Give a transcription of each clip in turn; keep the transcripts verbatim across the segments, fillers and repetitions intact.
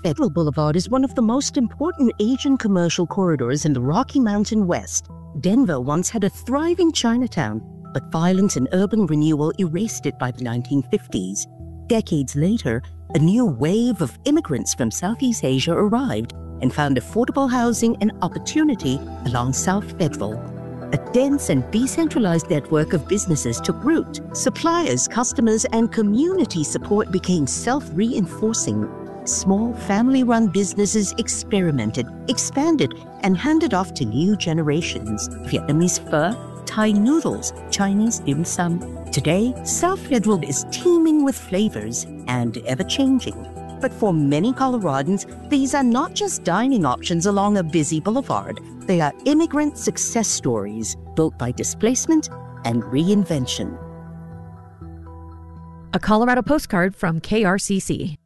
Federal Boulevard is one of the most important Asian commercial corridors in the Rocky Mountain West. Denver once had a thriving Chinatown, but violence and urban renewal erased it by the nineteen fifties. Decades later, a new wave of immigrants from Southeast Asia arrived and found affordable housing and opportunity along South Federal. A dense and decentralized network of businesses took root. Suppliers, customers, and community support became self-reinforcing. Small family-run businesses experimented, expanded, and handed off to new generations. Vietnamese pho, Thai noodles, Chinese dim sum. Today, South Federal is teeming with flavors and ever-changing. But for many Coloradans, these are not just dining options along a busy boulevard. They are immigrant success stories built by displacement and reinvention. A Colorado postcard from K R C C.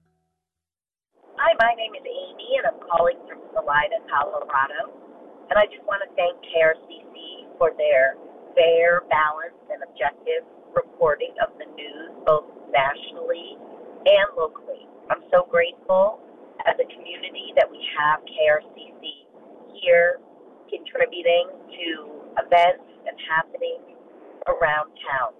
Hi, my name is Amy, and I'm calling from Salida, Colorado. And I just want to thank K R C C for their fair, balanced, and objective reporting of the news, both nationally and locally. I'm so grateful as a community that we have K R C C here contributing to events and happenings around town.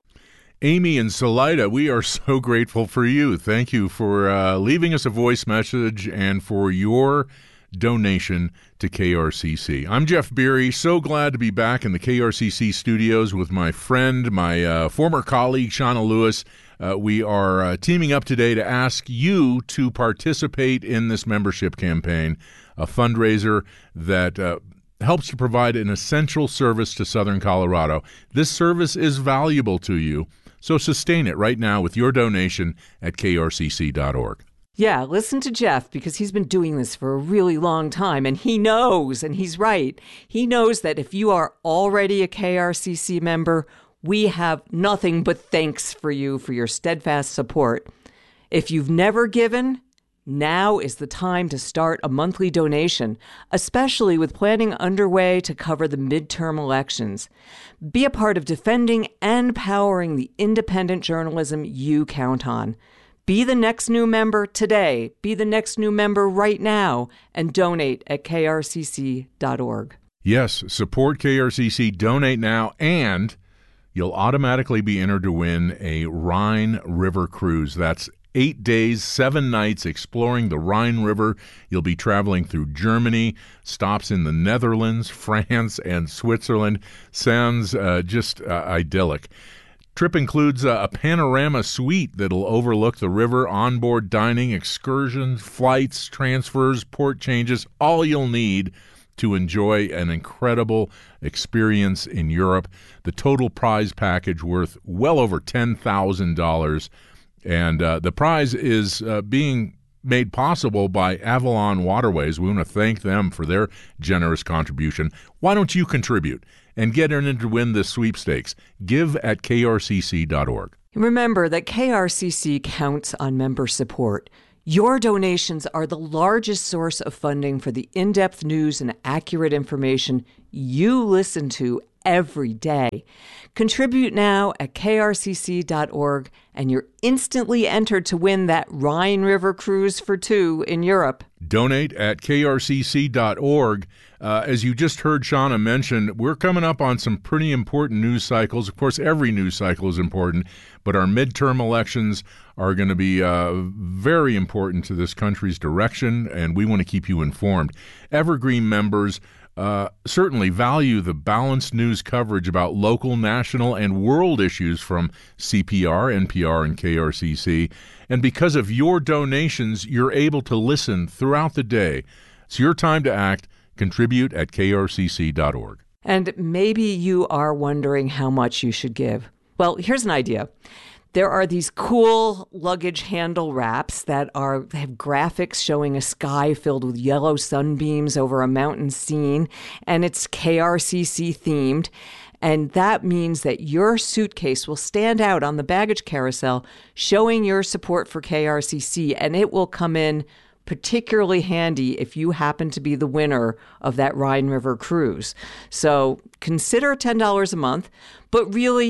Amy in Salida, we are so grateful for you. Thank you for uh, leaving us a voice message and for your donation to K R C C. I'm Jeff Beery, so glad to be back in the K R C C studios with my friend, my uh, former colleague, Shauna Lewis. Uh, we are uh, teaming up today to ask you to participate in this membership campaign, a fundraiser that uh, helps to provide an essential service to Southern Colorado. This service is valuable to you, so sustain it right now with your donation at K R C C dot org. Yeah, listen to Jeff, because he's been doing this for a really long time, and he knows, and he's right, he knows that if you are already a K R C C member, we have nothing but thanks for you for your steadfast support. If you've never given, now is the time to start a monthly donation, especially with planning underway to cover the midterm elections. Be a part of defending and powering the independent journalism you count on. Be the next new member today. Be the next new member right now and donate at K R C C dot org. Yes, support K R C C, donate now, and you'll automatically be entered to win a Rhine River cruise. That's eight days, seven nights exploring the Rhine River. You'll be traveling through Germany, stops in the Netherlands, France, and Switzerland. Sounds uh, just uh, idyllic. Trip includes a panorama suite that'll overlook the river, onboard dining, excursions, flights, transfers, port changes, all you'll need to enjoy an incredible experience in Europe. The total prize package worth well over ten thousand dollars. And uh, the prize is uh, being made possible by Avalon Waterways. We want to thank them for their generous contribution. Why don't you contribute and get in to win this sweepstakes? Give at K R C C dot org. Remember that K R C C counts on member support. Your donations are the largest source of funding for the in-depth news and accurate information you listen to every day. Contribute now at K R C C dot org, and you're instantly entered to win that Rhine River cruise for two in Europe. Donate at K R C C dot org. Uh, as you just heard Shauna mention, we're coming up on some pretty important news cycles. Of course, every news cycle is important, but our midterm elections are going to be uh, very important to this country's direction, and we want to keep you informed. Evergreen members Uh, certainly value the balanced news coverage about local, national, and world issues from C P R, N P R, and K R C C. And because of your donations, you're able to listen throughout the day. It's your time to act. Contribute at K R C C dot org. And maybe you are wondering how much you should give. Well, here's an idea. There are these cool luggage handle wraps that are have graphics showing a sky filled with yellow sunbeams over a mountain scene, and it's K R C C themed. And that means that your suitcase will stand out on the baggage carousel, showing your support for K R C C, and it will come in particularly handy if you happen to be the winner of that Rhine River cruise. So consider ten dollars a month, but really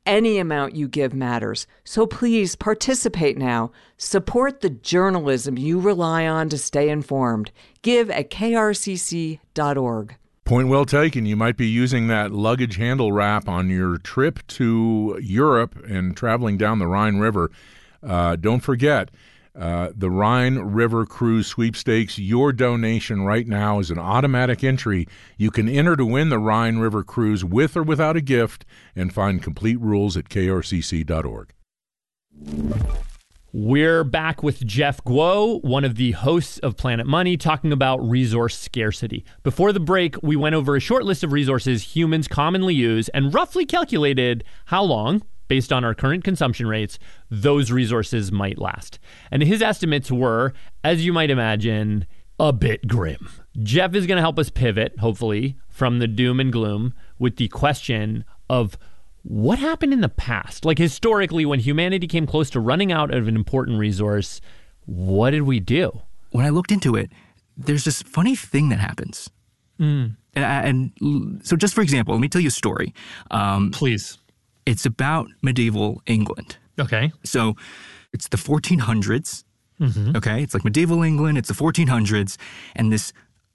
Any amount you give matters. So please participate now. Support the journalism you rely on to stay informed. Give at K R C C dot org. Point well taken. You might be using that luggage handle wrap on your trip to Europe and traveling down the Rhine River. Uh, don't forget, uh, the Rhine River Cruise Sweepstakes. Your donation right now is an automatic entry. You can enter to win the Rhine River Cruise with or without a gift, and find complete rules at K R C C dot org. We're back with Jeff Guo, one of the hosts of Planet Money, talking about resource scarcity. Before the break, we went over a short list of resources humans commonly use and roughly calculated how long, based on our current consumption rates, those resources might last. And his estimates were, as you might imagine, a bit grim. Jeff is going to help us pivot, hopefully, from the doom and gloom with the question of what happened in the past? Like historically, when humanity came close to running out of an important resource, what did we do? When I looked into it, there's this funny thing that happens. Mm. And, and so just for example, let me tell you a story. Um, Please. It's about medieval England. Okay. So it's the fourteen hundreds. Mm-hmm. Okay. It's like medieval England. It's the fourteen hundreds. And this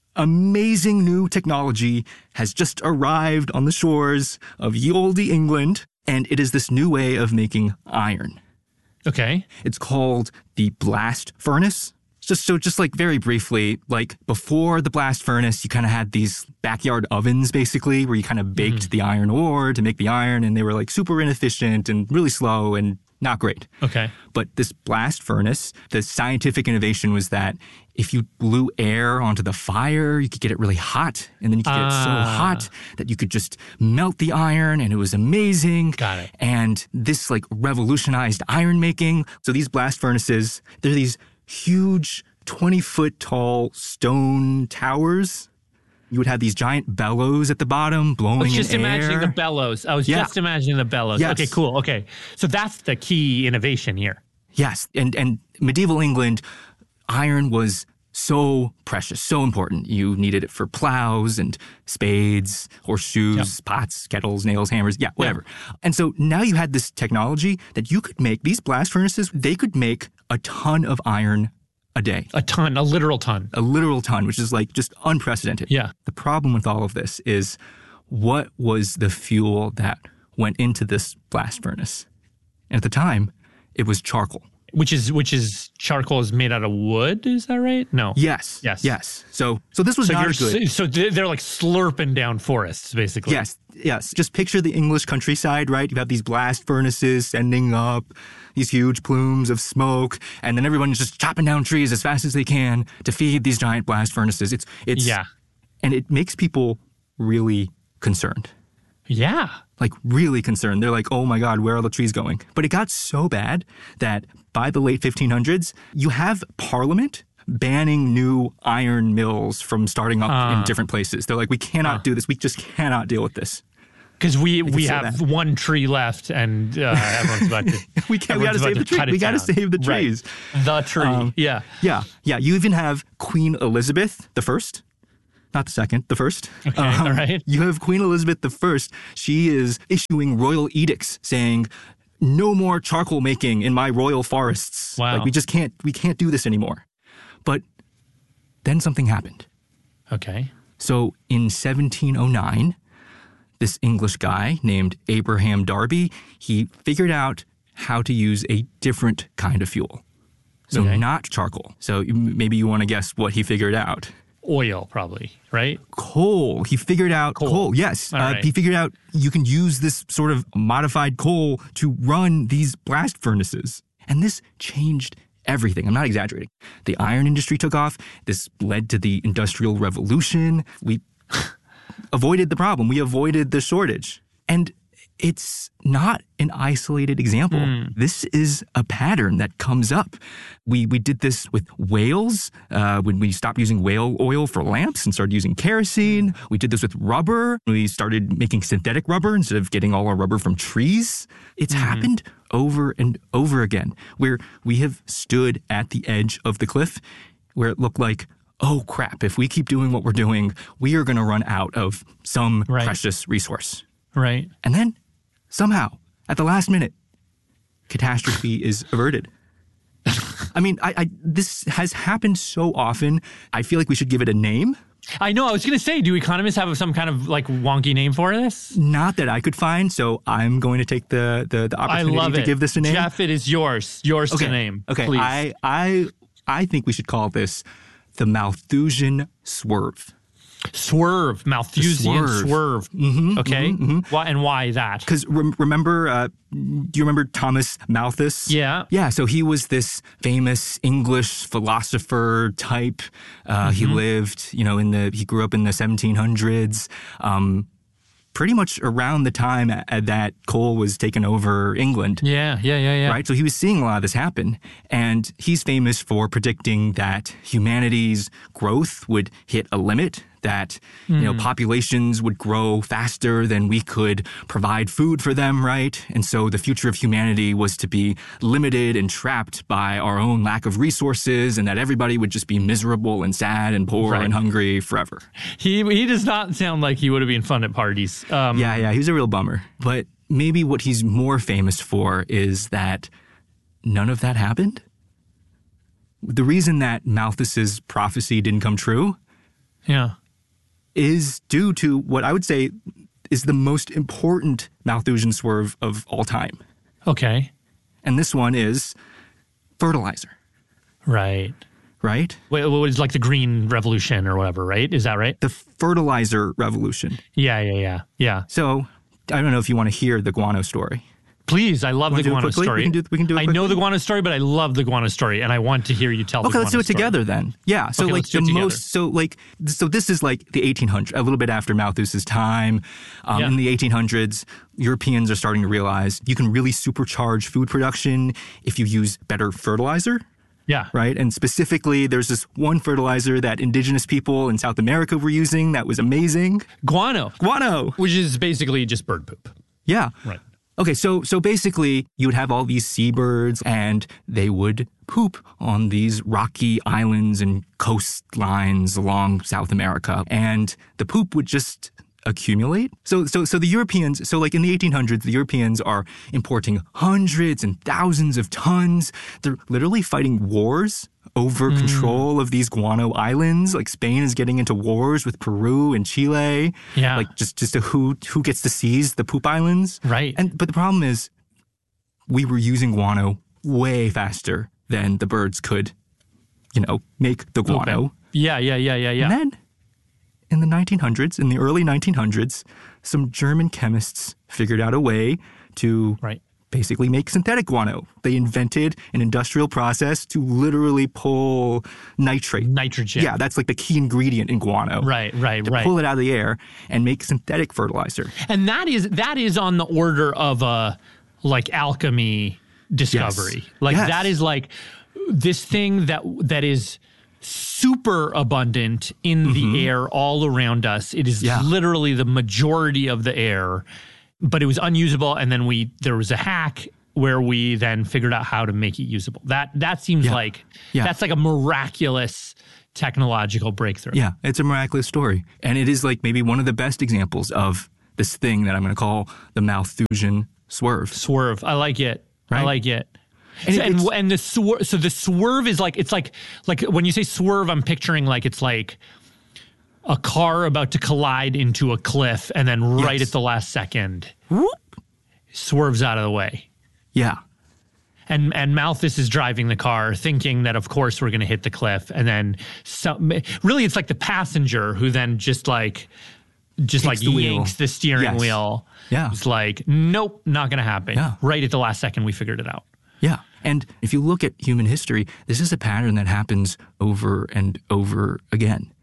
amazing new technology has just arrived on the shores of ye olde England. And it is this new way of making iron. Okay. It's called the blast furnace. Just so just like very briefly, like before the blast furnace, you kind of had these backyard ovens basically where you kind of baked mm-hmm. the iron ore to make the iron, and they were like super inefficient and really slow and not great. Okay. But this blast furnace, the scientific innovation was that if you blew air onto the fire, you could get it really hot, and then you could get ah. it so hot that you could just melt the iron, and it was amazing. Got it. And this like revolutionized iron making. So these blast furnaces, they're these huge twenty-foot tall stone towers. You would have these giant bellows at the bottom blowing in air. I was just imagining the bellows. I was yeah. just imagining the bellows. Yes. Okay, cool. Okay. So that's the key innovation here. Yes. And, and medieval England, iron was so precious, so important. You needed it for plows and spades, horseshoes, yep. pots, kettles, nails, hammers, yeah, whatever. Yep. And so now you had this technology that you could make, these blast furnaces, they could make a ton of iron a day. A ton, a literal ton. A literal ton, which is like just unprecedented. Yeah. The problem with all of this is what was the fuel that went into this blast furnace? And at the time, it was charcoal. Which is which is charcoal is made out of wood, is that right? No. Yes. Yes. Yes. So so this was so not you're, good. So they're like slurping down forests, basically. Yes. Yes. Just picture the English countryside, right? You have these blast furnaces sending up these huge plumes of smoke, and then everyone's just chopping down trees as fast as they can to feed these giant blast furnaces. It's it's yeah, and it makes people really concerned. Yeah. Like really concerned. They're like, oh my God, where are the trees going? But it got so bad that by the late fifteen hundreds, you have Parliament banning new iron mills from starting up uh, in different places. They're like, we cannot uh, do this. We just cannot deal with this. Because we, we have bad. one tree left, and uh, everyone's about to we can't. We got to save the tree. We got to save the trees. Right. The tree. Um, yeah. Yeah. Yeah. You even have Queen Elizabeth the First. Not the second, the first. Okay, um, all right. You have Queen Elizabeth the First. She is issuing royal edicts saying, no more charcoal making in my royal forests. Wow. Like we just can't, we can't do this anymore. But then something happened. Okay. So in seventeen oh nine, this English guy named Abraham Darby, he figured out how to use a different kind of fuel. So okay. not charcoal. So maybe you want to guess what he figured out. Oil, probably, right? Coal. He figured out coal. coal yes. Uh, right. He figured out you can use this sort of modified coal to run these blast furnaces. And this changed everything. I'm not exaggerating. The iron industry took off. This led to the Industrial Revolution. We avoided the problem. We avoided the shortage. And it's not an isolated example. Mm. This is a pattern that comes up. We we did this with whales uh, when we stopped using whale oil for lamps and started using kerosene. We did this with rubber. We started making synthetic rubber instead of getting all our rubber from trees. It's mm. happened over and over again, where we have stood at the edge of the cliff where it looked like, oh crap, if we keep doing what we're doing, we are going to run out of some right. precious resource. Right. And then somehow, at the last minute, catastrophe is averted. I mean, I, I this has happened so often. I feel like we should give it a name. I know. I was going to say, do economists have some kind of like wonky name for this? Not that I could find, so I'm going to take the the, the opportunity I love to it. give this a name. Jeff, it is yours. Yours okay. to name. Okay. Please. I I I think we should call this the Malthusian swerve. Swerve, Malthusian swerve. swerve. Mm-hmm, okay. Mm-hmm, mm-hmm. Why and why that? Because re- remember, uh, do you remember Thomas Malthus? Yeah. Yeah. So he was this famous English philosopher type. Uh, mm-hmm. He lived, you know, in the, he grew up in the seventeen hundreds. Um, pretty much around the time that coal was taking over England. Yeah, yeah, yeah, yeah. Right? So he was seeing a lot of this happen. And he's famous for predicting that humanity's growth would hit a limit, that, mm. you know, populations would grow faster than we could provide food for them, right? And so the future of humanity was to be limited and trapped by our own lack of resources, and that everybody would just be miserable and sad and poor right. and hungry forever. He he does not sound like he would have been fun at parties. Um, yeah, yeah, he was a real bummer. But maybe what he's more famous for is that none of that happened. The reason that Malthus's prophecy didn't come true, yeah, is due to what I would say is the most important Malthusian swerve of all time. Okay. And this one is fertilizer. Right. Right? Wait, what is like the green revolution or whatever, right? Is that right? The fertilizer revolution. Yeah, yeah, yeah, yeah. So I don't know if you want to hear the guano story. Please, I love the guano story. We can do, we can do it I quickly. know the guano story, but I love the guano story, and I want to hear you tell the okay, guano let's do it story. together then. Yeah, so okay, like let's do the it together. most, so like, so this is like the eighteen hundreds, a little bit after Malthus's time. Um, yeah. In the eighteen hundreds, Europeans are starting to realize you can really supercharge food production if you use better fertilizer. Yeah. Right? And specifically, there's this one fertilizer that indigenous people in South America were using that was amazing. Guano. Guano. Which is basically just bird poop. Yeah. Right. Okay, so so basically, you would have all these seabirds, and they would poop on these rocky islands and coastlines along South America, and the poop would just accumulate. So so so the Europeans, so like in the eighteen hundreds, the Europeans are importing hundreds and thousands of tons. They're literally fighting wars over mm. control of these guano islands. Like Spain is getting into wars with Peru and Chile. Yeah. Like just, just to who who gets to seize the poop islands. Right. And but the problem is we were using guano way faster than the birds could, you know, make the guano. Okay. Yeah, yeah, yeah, yeah, yeah. And then in the nineteen hundreds, in the early nineteen hundreds, some German chemists figured out a way to right. basically make synthetic guano. They invented an industrial process to literally pull nitrate. Nitrogen. Yeah, that's like the key ingredient in guano. Right, right, to right. pull it out of the air and make synthetic fertilizer. And that is that is on the order of a like alchemy discovery. Yes. Like yes. that is like this thing that that is super abundant in mm-hmm. the air all around us. It is yeah. literally the majority of the air, but it was unusable. And then we there was a hack where we then figured out how to make it usable. That that seems yeah. like yeah. that's like a miraculous technological breakthrough. Yeah, it's a miraculous story. And it is like maybe one of the best examples of this thing that I'm going to call the Malthusian swerve. Swerve. I like it. Right? I like it. And, so, and, and the swerve, so the swerve is like, it's like, like when you say swerve, I'm picturing like, it's like a car about to collide into a cliff and then right yes. at the last second, whoop, swerves out of the way. Yeah. And and Malthus is driving the car thinking that, of course, we're going to hit the cliff. And then some, really, it's like the passenger who then just like, just Takes like the yanks wheel. the steering yes. wheel. Yeah. It's like, nope, not going to happen. Yeah. Right at the last second, we figured it out. Yeah. And if you look at human history, this is a pattern that happens over and over again.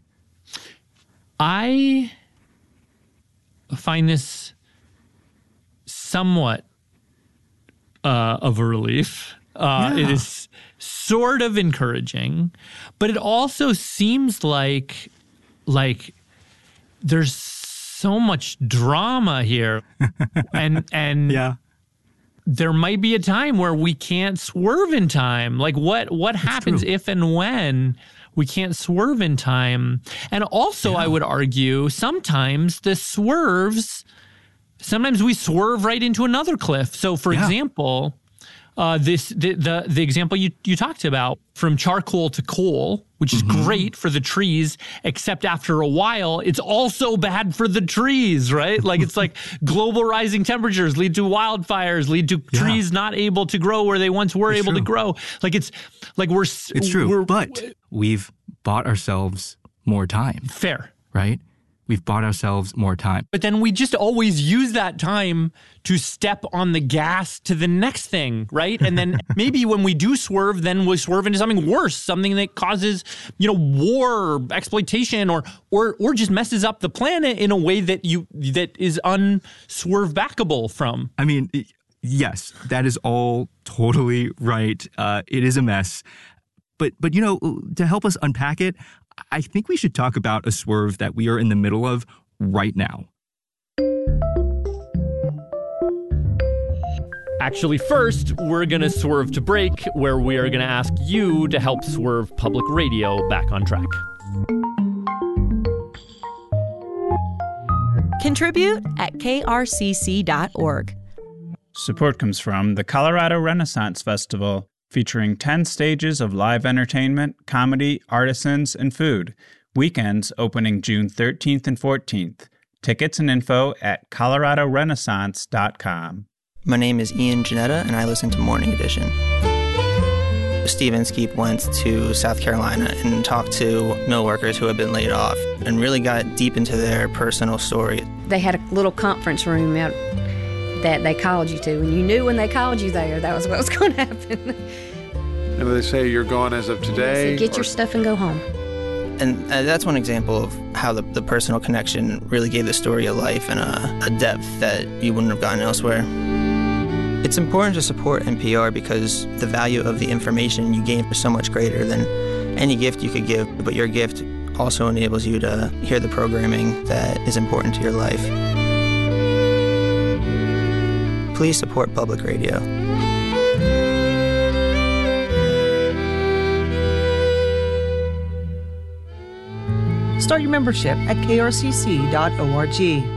I find this somewhat uh, of a relief. Uh, yeah. It is sort of encouraging, but it also seems like like there's so much drama here, and and yeah. there might be a time where we can't swerve in time. Like what what That's happens true. If and when we can't swerve in time? And also, yeah. I would argue sometimes the swerves sometimes we swerve right into another cliff. So, for yeah. example, uh, this the, the the example you, you talked about from charcoal to coal, which is mm-hmm. great for the trees, except after a while, it's also bad for the trees, right? Like it's like global rising temperatures lead to wildfires, lead to yeah. trees not able to grow where they once were it's able true. to grow. Like it's like we're it's true, we're, but we've bought ourselves more time. Fair, right? We've bought ourselves more time. But then we just always use that time to step on the gas to the next thing, right? And then maybe when we do swerve, then we swerve into something worse, something that causes, you know, war, or exploitation, or or or just messes up the planet in a way that you that is unswerve backable from. I mean, yes, that is all totally right. Uh, it is a mess. But but you know, to help us unpack it, I think we should talk about a swerve that we are in the middle of right now. Actually, first, we're going to swerve to break, where we are going to ask you to help swerve public radio back on track. Contribute at K R C C dot org. Support comes from the Colorado Renaissance Festival, featuring ten stages of live entertainment, comedy, artisans, and food. Weekends opening June thirteenth and fourteenth. Tickets and info at colorado renaissance dot com. My name is Ian Janetta, and I listen to Morning Edition. Steve Inskeep went to South Carolina and talked to mill workers who had been laid off and really got deep into their personal story. They had a little conference room out that they called you to, and you knew when they called you there that was what was going to happen. And they say you're gone as of today? So get or... your stuff and go home. And uh, that's one example of how the, the personal connection really gave the story a life and a, a depth that you wouldn't have gotten elsewhere. It's important to support N P R because the value of the information you gain is so much greater than any gift you could give, but your gift also enables you to hear the programming that is important to your life. Please support public radio. Start your membership at K R C C dot org.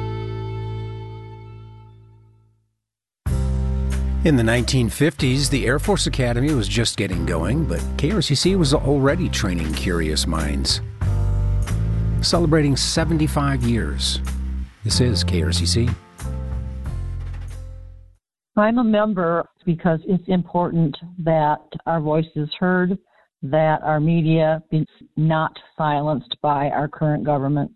In the nineteen fifties, the Air Force Academy was just getting going, but K R C C was already training curious minds. Celebrating seventy-five years. This is K R C C. I'm a member because it's important that our voice is heard, that our media is not silenced by our current government.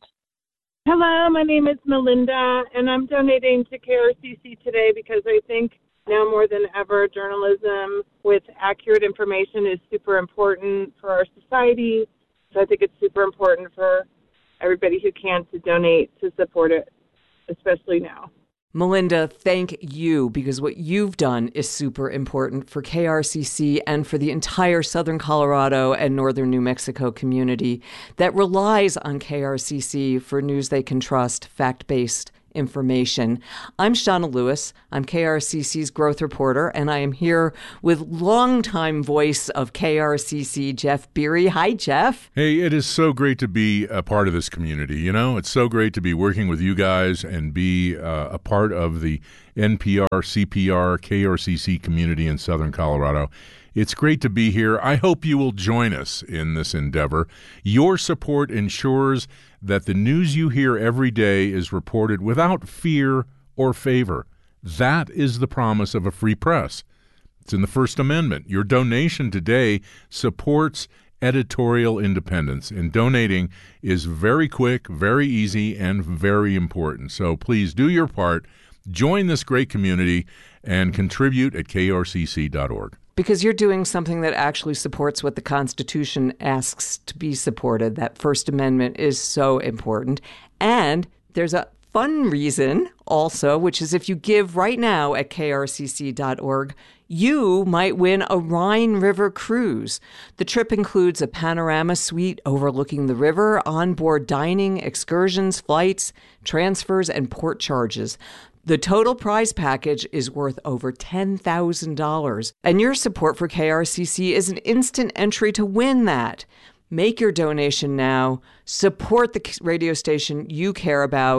Hello, my name is Melinda, and I'm donating to K R C C today because I think now more than ever, journalism with accurate information is super important for our society. So I think it's super important for everybody who can to donate to support it, especially now. Melinda, thank you, because what you've done is super important for K R C C and for the entire Southern Colorado and Northern New Mexico community that relies on K R C C for news they can trust, fact-based information. I'm Shauna Lewis. I'm K R C C's growth reporter, and I am here with longtime voice of K R C C, Jeff Beery. Hi, Jeff. Hey, it is so great to be a part of this community. You know, it's so great to be working with you guys and be uh, a part of the N P R, C P R, K R C C community in Southern Colorado. It's great to be here. I hope you will join us in this endeavor. Your support ensures that the news you hear every day is reported without fear or favor. That is the promise of a free press. It's in the First Amendment. Your donation today supports editorial independence, and donating is very quick, very easy, and very important. So please do your part, join this great community, and contribute at K R C C dot org. Because you're doing something that actually supports what the Constitution asks to be supported. That First Amendment is so important. And there's a fun reason also, which is if you give right now at K R C C dot org, you might win a Rhine River cruise. The trip includes a panorama suite overlooking the river, onboard dining, excursions, flights, transfers, and port charges. The total prize package is worth over ten thousand dollars, and your support for K R C C is an instant entry to win that. Make your donation now, support the radio station you care about,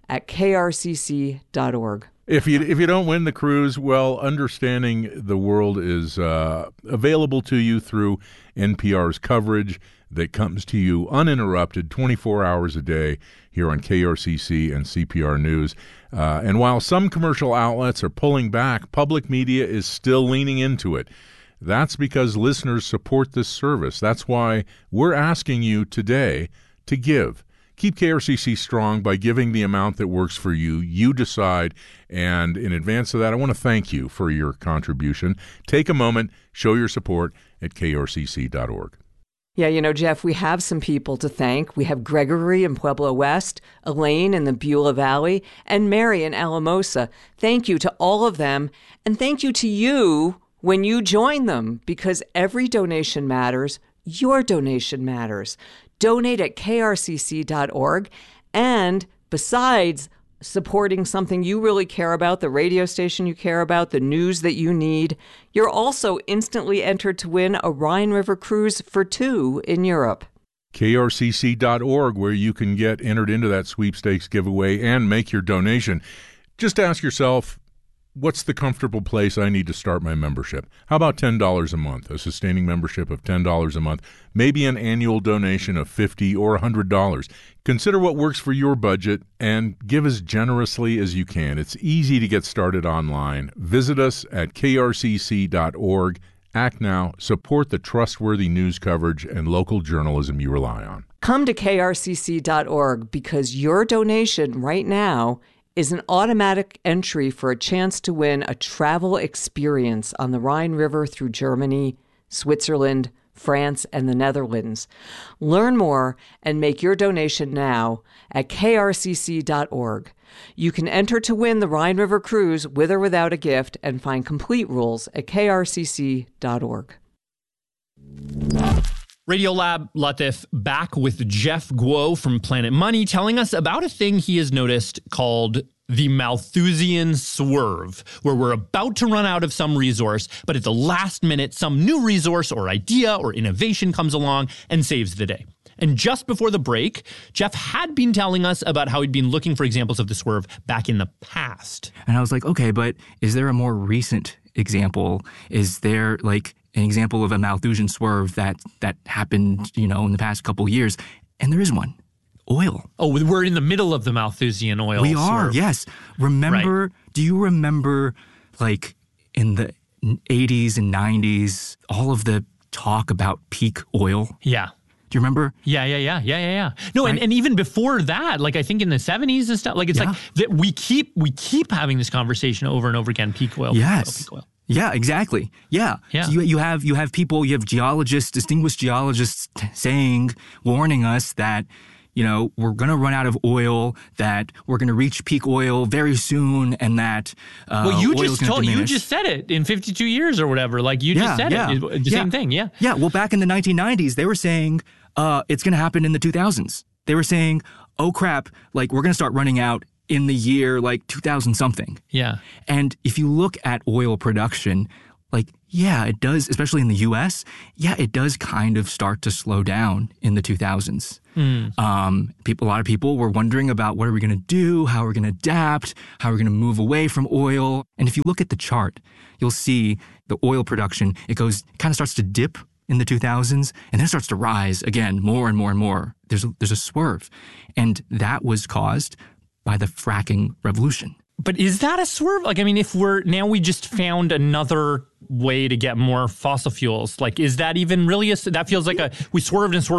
at k r c c dot org. If you if you don't win the cruise, well, understanding the world is uh, available to you through N P R's coverage that comes to you uninterrupted twenty-four hours a day here on K R C C and C P R News. Uh, and while some commercial outlets are pulling back, public media is still leaning into it. That's because listeners support this service. That's why we're asking you today to give. Keep K R C C strong by giving the amount that works for you. You decide. And in advance of that, I want to thank you for your contribution. Take a moment, show your support at k r c c dot org. Yeah, you know, Jeff, we have some people to thank. We have Gregory in Pueblo West, Elaine in the Beulah Valley, and Mary in Alamosa. Thank you to all of them. And thank you to you when you join them, because every donation matters. Your donation matters. Donate at k r c c dot org. And besides supporting something you really care about, the radio station you care about, the news that you need, you're also instantly entered to win a Rhine River cruise for two in Europe. k r c c dot org, where you can get entered into that sweepstakes giveaway and make your donation. Just ask yourself, what's the comfortable place I need to start my membership? How about ten dollars a month, a sustaining membership of ten dollars a month, maybe an annual donation of fifty dollars or one hundred dollars. Consider what works for your budget and give as generously as you can. It's easy to get started online. Visit us at k r c c dot org. Act now. Support the trustworthy news coverage and local journalism you rely on. Come to k r c c dot org, because your donation right now is an automatic entry for a chance to win a travel experience on the Rhine River through Germany, Switzerland, France, and the Netherlands. Learn more and make your donation now at k r c c dot org. You can enter to win the Rhine River cruise with or without a gift and find complete rules at k r c c dot org. Radiolab Latif back with Jeff Guo from Planet Money, telling us about a thing he has noticed called the Malthusian swerve, where we're about to run out of some resource, but at the last minute, some new resource or idea or innovation comes along and saves the day. And just before the break, Jeff had been telling us about how he'd been looking for examples of the swerve back in the past. And I was like, okay, but is there a more recent example? Is there like an example of a Malthusian swerve that that happened, you know, in the past couple years? And there is one. Oil. Oh, we're in the middle of the Malthusian oil We are, swerve. yes. Remember, Right. do you remember, like, in the eighties and nineties, all of the talk about peak oil? Yeah. Do you remember? Yeah, yeah, yeah, yeah, yeah, yeah. No, Right. and, and even before that, like I think in the seventies and stuff, like it's Yeah. like that we keep we keep having this conversation over and over again. Peak oil. Yes. Peak oil, peak oil. Yeah, exactly. Yeah. Yeah. So you, you have you have people, you have geologists, distinguished geologists t- saying, warning us that, you know, we're going to run out of oil, that we're going to reach peak oil very soon, and that uh, Well, you oil's just gonna told you diminish. just said it in fifty-two years or whatever. Like you just Yeah, said yeah, it. The yeah. same thing. Yeah. Yeah. Well, back in the nineteen nineties, they were saying uh, it's going to happen in the two thousands. They were saying, oh, crap, like we're going to start running out in the year like two thousand something. Yeah. And if you look at oil production, like, yeah, it does, especially in the U S, yeah, it does kind of start to slow down in the two thousands. Mm. Um, people, a lot of people were wondering about what are we going to do, how are we going to adapt, how are we going to move away from oil. And if you look at the chart, you'll see the oil production, it goes, kind of starts to dip in the two thousands and then starts to rise again more and more and more. There's a, there's a swerve. And that was caused by the fracking revolution. But is that a swerve? Like, I mean, if we're now we just found another way to get more fossil fuels, like, is that even really a, that feels like a, we swerved and swerved